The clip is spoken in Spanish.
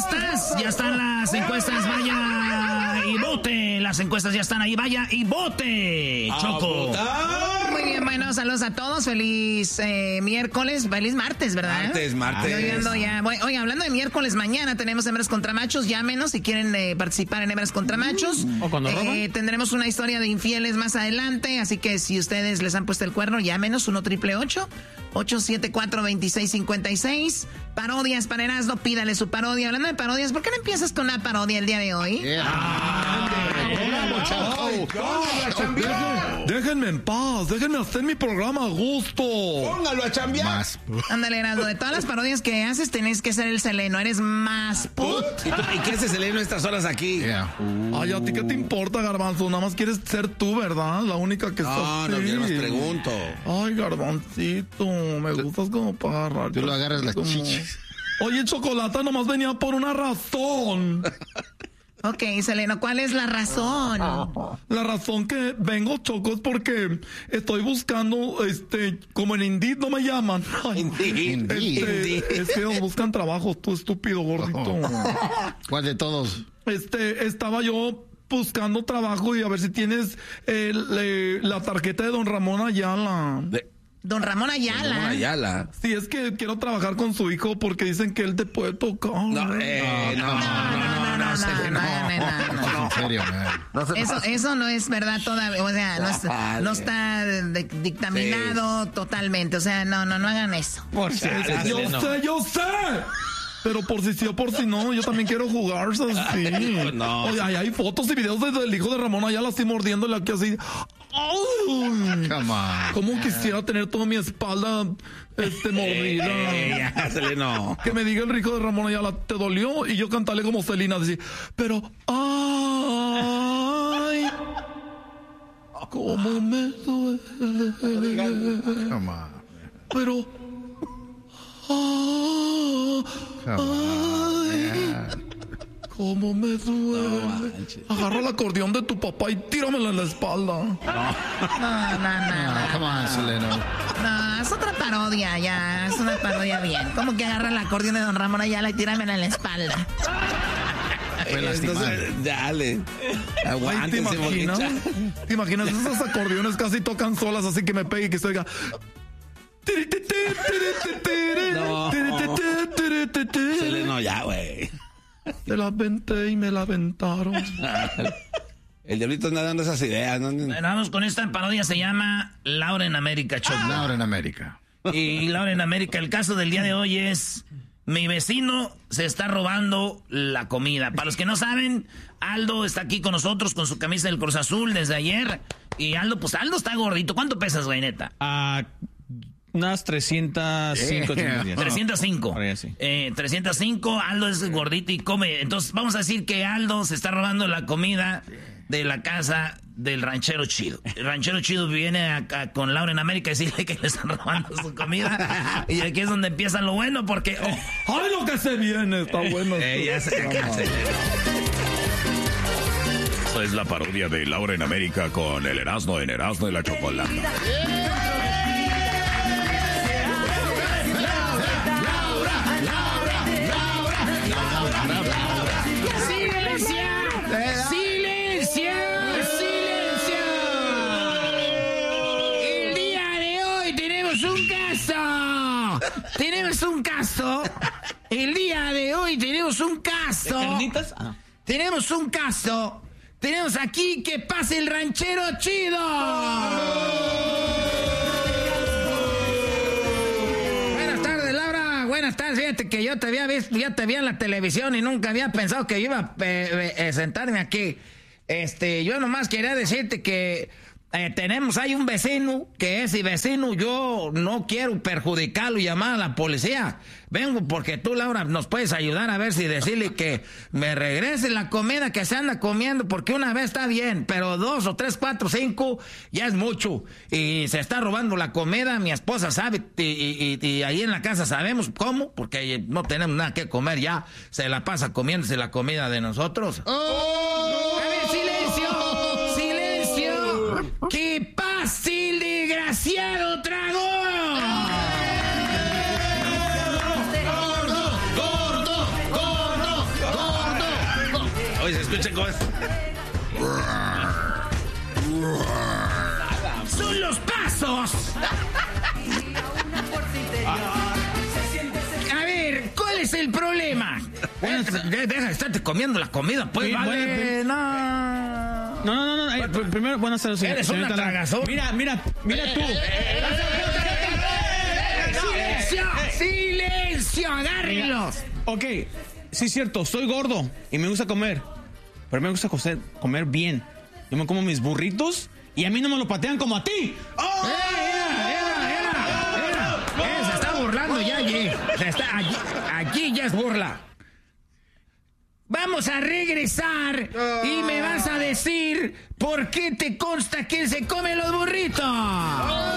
encuestas. Ya están las encuestas. Vaya y vote. Las encuestas ya están ahí. Vaya y vote. Choco. Muy bien, bueno, saludos a todos. Feliz miércoles. Feliz martes, ¿verdad? Martes. Oye, hablando de miércoles, mañana tenemos hembras contra machos. Llámenos si quieren participar en hembras contra machos. O cuando roban. Tendremos una historia de infieles más adelante. Así que si ustedes les han puesto el cuerno, llámenos 1-888-874-2656. Parodias para Erasmo, pídale su parodia. Hablando de parodias, ¿por qué no empiezas con una parodia el día de hoy? Déjenme en paz, déjenme hacer mi programa a gusto. Póngalo a chambear. Ándale, Erasmo, de todas las parodias que haces, tenés que ser el Seleno. Eres más put. ¿Y qué hace Seleno estas horas aquí? Ay, ¿a ti qué te importa, Garbanzo? Nada más quieres ser tú, ¿verdad? La única que está No, yo más pregunto. Ay, Garbancito, me gustas como para agarrar. Tú lo agarras las chichis. Oye, Chocolata nomás venía por una razón. Ok, Seleno, ¿cuál es la razón? La razón que vengo, Choco, es porque estoy buscando, como en Indeed no me llaman. Ay, Indeed. Es que ellos buscan trabajo, tú estúpido gordito. ¿Cuál de todos? Estaba yo buscando trabajo y a ver si tienes la tarjeta de Don Ramón Ayala. Don Ramón Ayala. Sí, es que quiero trabajar con su hijo porque dicen que él te puede tocar. No. En serio, Eso no es verdad todavía, o sea, no está dictaminado totalmente, o sea, no hagan eso. Yo sé. Pero por si sí o por si no, yo también quiero jugar así. No. Oye, hay fotos y videos del hijo de Ramón Ayala así mordiéndole aquí así. ¡Ay! Come on. ¿Cómo quisiera tener toda mi espalda mordida? Seleno. Que me diga el hijo de Ramón Ayala, ¿te dolió? Y yo cantarle como Selena, decir, pero ay, cómo me duele. Come on. Pero ay, cómo me duele. Agarra el acordeón de tu papá y tíramela en la espalda. No. Come on, Seleno. No, es otra parodia ya, es una parodia bien. ¿Cómo que agarra el acordeón de Don Ramón Ayala y tíramela en la espalda? Entonces, dale. Aguántense. ¿Te imaginas? Esos acordeones casi tocan solas, así que me pegue y que se oiga. No. Seleno, ya, güey. Te la aventé y me la aventaron. El diablito anda dando esas ideas, ¿no? Vamos con esta parodia, se llama Laura en América, Choco. Laura en América. Y Laura en América, el caso del día de hoy es: mi vecino se está robando la comida. Para los que no saben, Aldo está aquí con nosotros con su camisa del Cruz Azul desde ayer. Y Aldo está gordito. ¿Cuánto pesas, güey, neta? Unas 305. 305. 305, Aldo es gordito y come. Entonces vamos a decir que Aldo se está robando la comida de la casa del ranchero chido. El ranchero chido viene acá con Laura en América a decirle que le están robando su comida. Y aquí es donde empieza lo bueno porque... ¡Ay, lo que se viene! Está bueno. Esta es la parodia de Laura en América con el Erasmo y la Chocolata. ¡Silencio! El día de hoy tenemos un caso. El día de hoy tenemos un caso. ¿Carnitas? Tenemos un caso. Tenemos aquí que pase el ranchero chido. Buenas tardes, Laura. Buenas tardes. Fíjate que yo te había visto, ya te vi en la televisión y nunca había pensado que iba a sentarme aquí. Yo nomás quería decirte que hay un vecino que ese vecino yo no quiero perjudicarlo y llamar a la policía. Vengo porque tú, Laura, nos puedes ayudar a ver si decirle que me regrese la comida que se anda comiendo, porque una vez está bien, pero 2 o 3, 4, 5 ya es mucho. Y se está robando la comida, mi esposa sabe, y ahí en la casa sabemos cómo, porque no tenemos nada que comer ya. Se la pasa comiéndose la comida de nosotros. ¡Oh! A ver, silencio, silencio. ¡Que pase el desgraciado dragón! escuchen cómo es. ¡Son los pasos! A ver, ¿cuál es el problema? Deja de estarte comiendo la comida, pues, Sí, vale. No. No. Primero, buenas tardes, Eres una tragazón. Mira tú. ¡Silencio! ¡Agárrenlos! Ok, sí es cierto, soy gordo y me gusta comer. Pero me gusta comer bien. Yo me como mis burritos y a mí no me lo patean como a ti. ¡Oh! Se está burlando ya allí. Aquí ya es burla. Vamos a regresar y me vas a decir por qué te consta que se come los burritos.